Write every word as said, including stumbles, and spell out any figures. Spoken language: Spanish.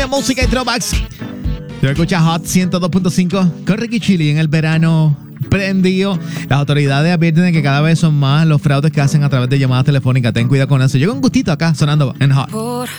Música y throwbacks. Tú escuchas Hot ciento dos punto cinco con Ricky Chili en el verano prendido. Las autoridades advierten de que cada vez son más los fraudes que hacen a través de llamadas telefónicas. Ten cuidado con eso. Llega un gustito acá sonando en Hot. Por